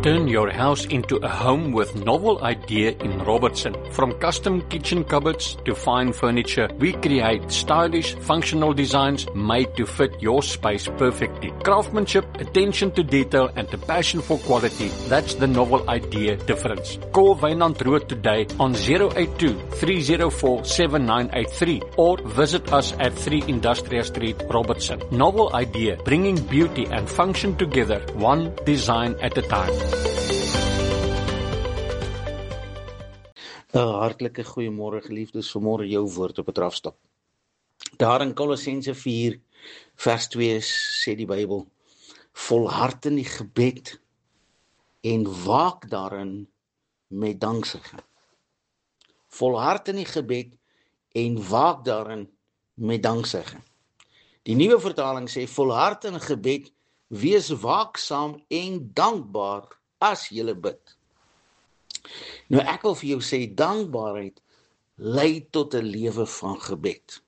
Turn your house into a home with novel idea in Robertson. From custom kitchen cupboards to fine furniture, we create stylish, functional designs made to fit your space perfectly. Craftsmanship, attention to detail, and a passion for quality, that's the novel idea difference. Call Wynand Rood today on 082-304-7983 or visit us at 3 Industrial Street, Robertson. Novel idea, bringing beauty and function together, one design at a time. Hartlike goeiemôre geliefdes, vanmôre jou woord op 'n drafstap. Daar in Kolossense 4 vers 2 sê die Bybel: volhard in die gebed en waak daarin met danksegging. Volhard in die gebed en waak daarin met danksegging. Die nuwe vertaling sê: volhard in gebed, wees waaksaam en dankbaar as jy bid. Nou ek wil vir jou sê, dankbaarheid lei tot 'n lewe van gebed.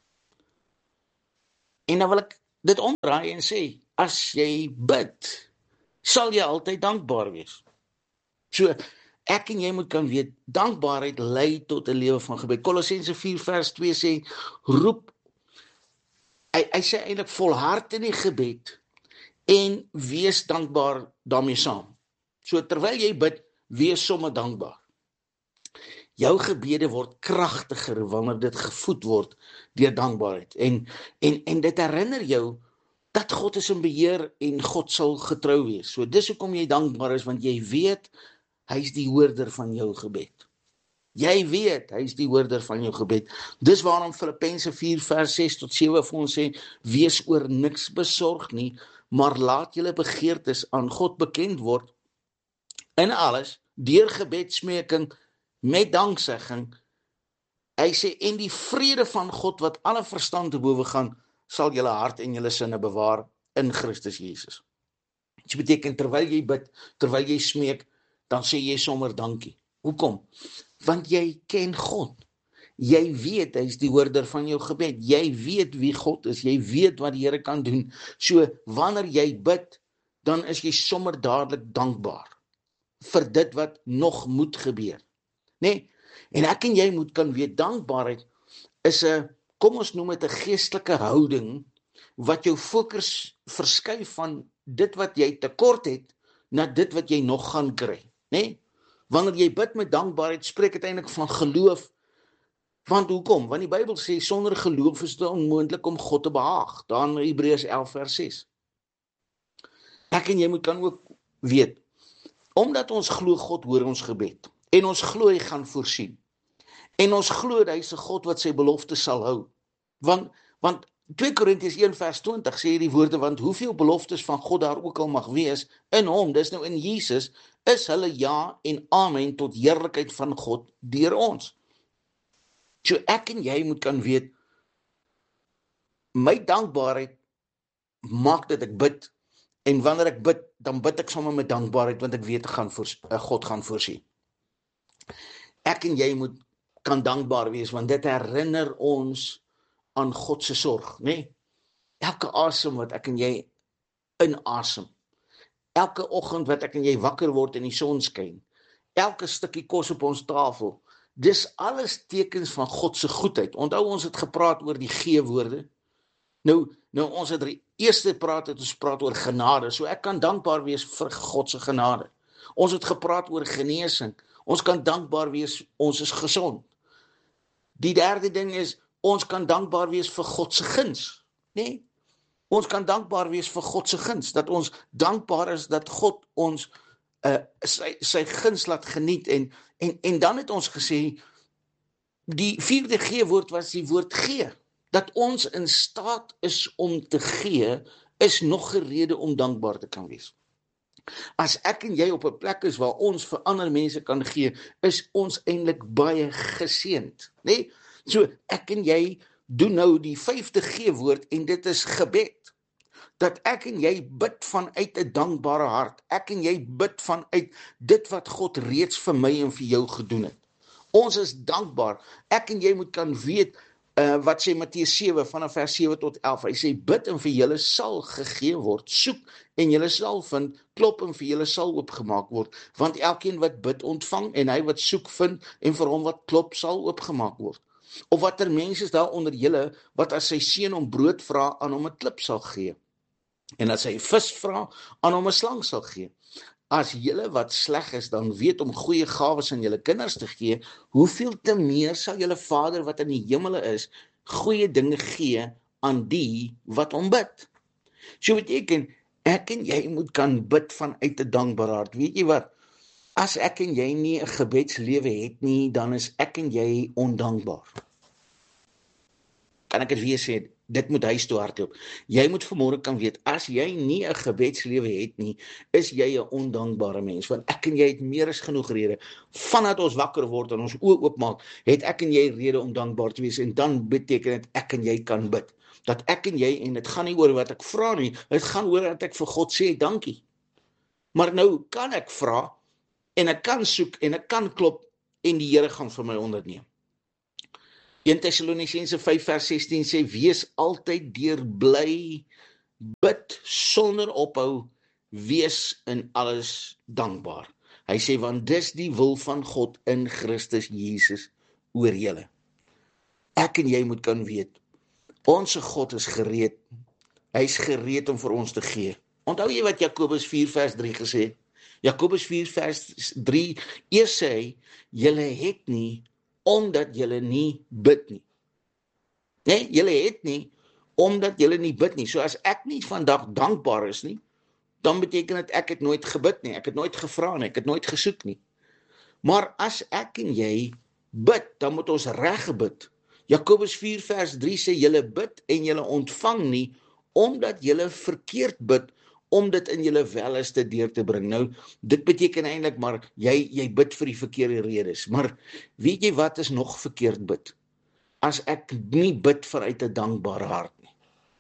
En dan wil ek dit omdraai en sê, as jy bid, sal jy altyd dankbaar wees. So, ek en jy moet kan weet, dankbaarheid lei tot 'n lewe van gebed. Kolossense 4 vers 2 sê, roep, hy sê eintlik volhard in die gebed en wees dankbaar daarmee saam. So, terwyl jy bid, wees sommer dankbaar. Jou gebede word kragtiger wanneer dit gevoed word deur dankbaarheid. En dit herinner jou dat God is in beheer en God sal getrou wees. So dis hoekom jy dankbaar is, want jy weet hy is die hoorder van jou gebed. Jy weet hy is die hoorder van jou gebed. Dis waarom Filippense 4 vers 6 tot 7 vir ons sê, wees oor niks besorg nie, maar laat julle begeertes aan God bekend word in alles, deur gebedsmeking, met danksegging. Hy sê, en die vrede van God wat alle verstand te bowe gaan, sal julle hart en julle sinne bewaar in Christus Jesus. Dit beteken, terwyl jy bid, terwyl jy smeek, dan sê jy sommer dankie. Hoekom? Want jy ken God. Jy weet, hy is die hoorder van jou gebed. Jy weet wie God is. Jy weet wat die Here kan doen. So, wanneer jy bid, dan is jy sommer dadelik dankbaar vir dit wat nog moet gebeur. Nee, en ek en jy moet kan weet, dankbaarheid is kom ons noem dit 'n geestelike houding, wat jou fokus verskuif van dit wat jy tekort het, na dit wat jy nog gaan kry. Nee, wanneer jy bid met dankbaarheid, spreek dit eintlik van geloof. Want hoekom? Want die Bybel sê, sonder geloof is dit onmoontlik om God te behaag. Daar in Hebreërs 11 vers 6. Ek en jy moet kan ook weet, omdat ons glo God hoor ons gebed, en ons glo hy gaan voorsien, en ons glo hy is 'n God wat sy belofte sal hou, want 2 Korintiërs 1 vers 20 sê die woorde, want hoeveel beloftes van God daar ook al mag wees, in hom, dis nou in Jesus, is hulle ja en amen tot heerlikheid van God deur ons. So ek en jy moet kan weet, my dankbaarheid maak dat ek bid, en wanneer ek bid, dan bid ek sommer met dankbaarheid, want ek weet God gaan voorsien. Ek en jy moet kan dankbaar wees, want dit herinner ons aan God se sorg, nee? Elke asem wat ek en jy inasem, elke oggend wat ek en jy wakker word en die son skyn, elke stukkie kos op ons tafel, dis alles tekens van God se goedheid. Onthou, ons het gepraat oor die G-woorde. Nou ons het eerste praat oor genade, so ek kan dankbaar wees vir God se genade. Ons het gepraat oor genesing, ons kan dankbaar wees, ons is gesond. Die derde ding is, ons kan dankbaar wees vir God se guns, nee? Ons kan dankbaar wees vir God se guns, dat ons dankbaar is dat God ons sy guns laat geniet, en dan het ons gesê, die 4de G-woord was die woord gee. Dat ons in staat is om te gee, is nog 'n rede om dankbaar te kan wees. As ek en jy op 'n plek is waar ons vir ander mense kan gee, is ons eintlik baie geseënd, nee? So ek en jy doen nou die 5de G-woord, en dit is gebed. Dat ek en jy bid vanuit 'n dankbare hart. Ek en jy bid vanuit dit wat God reeds vir my en vir jou gedoen het. Ons is dankbaar. Ek en jy moet kan weet, Wat sê Matteus 7 vanaf vers 7 tot 11, hy sê, bid en vir julle sal gegee word, soek en julle sal vind, klop en vir julle sal oopgemaak word, want elkeen wat bid ontvang, en hy wat soek vind, en vir hom wat klop sal oopgemaak word. Of watter mens is daar onder julle, wat as sy seun om brood vra, aan hom 'n klip sal gee, en as hy vis vra, aan hom 'n slang sal gee. As julle wat sleg is, dan weet om goeie gawes aan julle kinders te gee, hoeveel te meer sal julle Vader wat in die hemele is, goeie dinge gee aan die wat hom bid. So beteken, ek en jy moet kan bid vanuit 'n dankbare hart. Weet jy wat? As ek en jy nie 'n gebedslewe het nie, dan is ek en jy ondankbaar. Kan ek dit weer sê? Dit moet huis toe hardloop. Jy moet vanmôre kan weet, as jy nie 'n gebedslewe het nie, is jy 'n ondankbare mens, want ek en jy het meer as genoeg rede. Vandat ons wakker word en ons oë oopmaak, het ek en jy rede om dankbaar te wees, en dan beteken dit ek en jy kan bid. Dat ek en jy, en dit gaan nie oor wat ek vra nie, dit gaan oor dat ek vir God sê dankie. Maar nou kan ek vra, en ek kan soek, en ek kan klop, en die Here gaan vir my onderneem. 1 Tessalonisense 5 vers 16 sê, wees altyd deurbly, bid sonder ophou, wees in alles dankbaar. Hy sê, want dis die wil van God in Christus Jesus oor julle. Ek en jy moet kan weet, ons God is gereed, hy is gereed om vir ons te gee. Onthou jy wat Jakobus 4 vers 3 gesê het? Jakobus 4 vers 3, eers sê hy, julle het nie, omdat julle nie bid nie. Nee, julle het nie, omdat julle nie bid nie. So as ek nie vandag dankbaar is nie, dan beteken dit ek het nooit gebid nie, ek het nooit gevra nie, ek het nooit gesoek nie. Maar as ek en jy bid, dan moet ons reg bid. Jakobus 4 vers 3 sê, julle bid en julle ontvang nie, omdat julle verkeerd bid, om dit in julle welste deur te bring. Nou, dit beteken eintlik maar, jy bid vir die verkeerde redes. Maar weet jy wat is nog verkeerd bid? As ek nie bid vanuit 'n dankbare hart nie.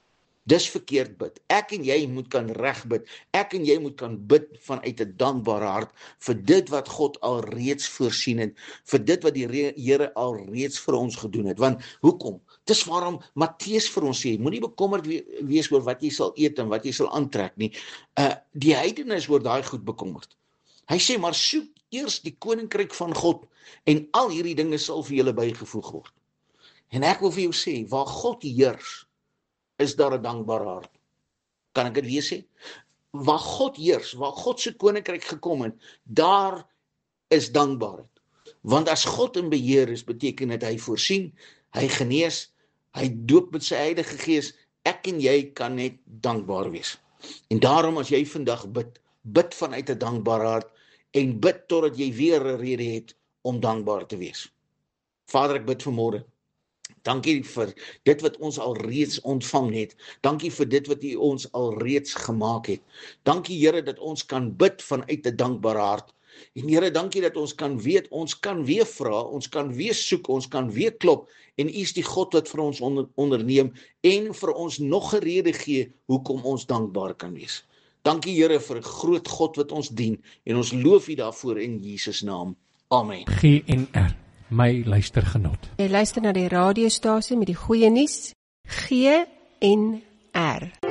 Dis verkeerd bid. Ek en jy moet kan reg bid. Ek en jy moet kan bid vanuit 'n dankbare hart vir dit wat God al reeds voorsien het, vir dit wat die Here al reeds vir ons gedoen het. Want hoekom? Dis waarom Matteus vir ons sê, moenie bekommerd wees oor wat jy sal eet en wat jy sal aantrek nie. Die heidene is oor daai goed bekommerd. Hy sê, maar soek eers die koninkryk van God en al hierdie dinge sal vir julle bygevoeg word. En ek wil vir jou sê, waar God heers, is daar 'n dankbare hart. Kan ek dit weer sê? Waar God heers, waar God se koninkryk gekom het, daar is dankbaarheid. Want as God in beheer is, beteken dit hy voorsien, hy genees, hy doop met sy Heilige Gees, ek en jy kan net dankbaar wees. En daarom as jy vandag bid vanuit 'n dankbare hart, en bid totdat jy weer 'n rede het om dankbaar te wees. Vader, ek bid vanmôre. Dankie vir dit wat ons al reeds ontvang het. Dankie vir dit wat U ons al reeds gemaak het. Dankie Here dat ons kan bid vanuit 'n dankbare hart. En Here, dankie dat ons kan weet, ons kan weer vra, ons kan weer soek, ons kan weer klop, en U is die God wat vir ons onderneem, en vir ons nog 'n rede gee, hoekom ons dankbaar kan wees. Dankie Here vir 'n groot God wat ons dien, en ons loof U daarvoor in Jesus naam. Amen. GNR, my luistergenot. Jy luister na die radiostasie met die goeie nuus, GNR.